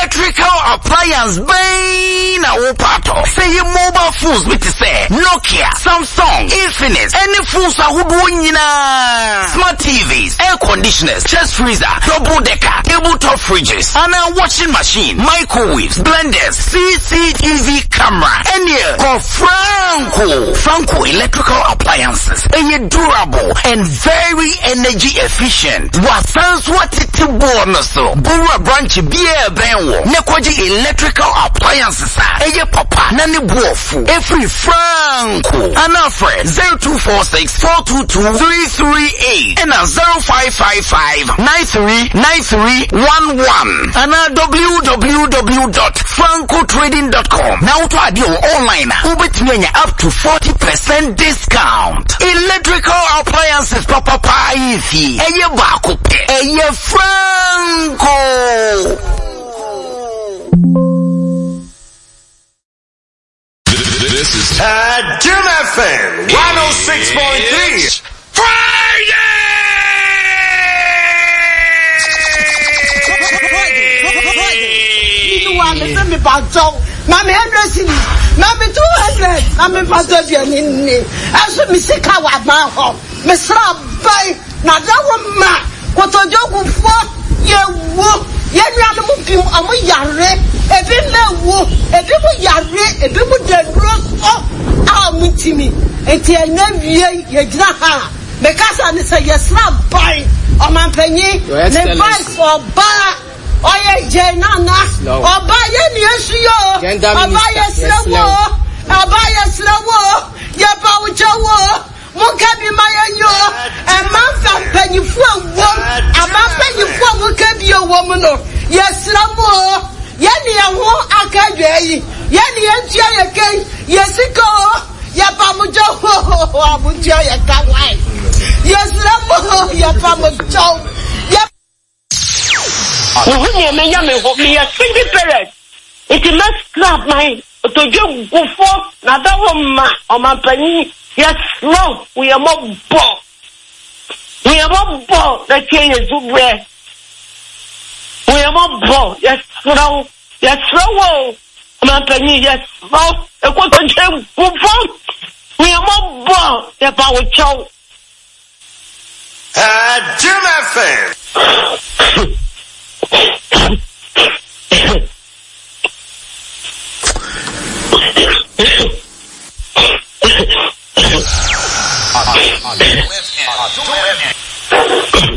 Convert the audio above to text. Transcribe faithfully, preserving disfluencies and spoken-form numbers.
electrical appliance bay na wopato. Say your mobile phones with say Nokia, Samsung, Infinix, any phones are woodwinina. Smart T Vs, air conditioners, chest freezer, double decker, tabletop fridges, and a washing machine, microwaves, blenders, C C T V camera, and here for Franco. Franco electrical appliances. A durable and very energy efficient. Wasans what it bonus. Bura branch beer benwo. Nekwaji electrical appliances. A papa nani buofu. Every Franco. And our friend zero two four six four two two three three eight and a zero five five five nine three nine three one one. And a w w w dot franco trading dot com. Now to add your online. Ubet up to forty percent discount. Electrical appliances papa pa ifi. Eye bakupe. Eye Franco. This is Tad Jim F M one oh six point three. Friday! Mami hundred Mami two hundred Mami five hundred Aso mi sika wa ma ho mi sra bai na da wo ma kotojogu fo ye wo ye nua mu pim amu yare ebi na wo ebi mu yare ebi mu de roso a mu timi enti anya wie ye gina ha me kasa ni say ye sra bai o man panyi ne bai for ba oye je nana oba ye ni esuyo oba ye slewo oba ye slewo ye ba ujewo mukabi mayanyo e man fa panyifu awo ama panyifu mukabi owo mu no ye slewo ye ni eho akadwe yi ye ni entia ye kai ye siko ye ba mujewo abuja ye kawai ye slewo ye ba mujewo Uhunye menya me ho me a single parent. It must clap my to jo go for na da wo ma o ma pani yes no we are more bo. We are more bo that change zubre. We are more bo yes no yes no ma pani yes no e ko to je go for. We are more bo ya ba wo chow. Jim F M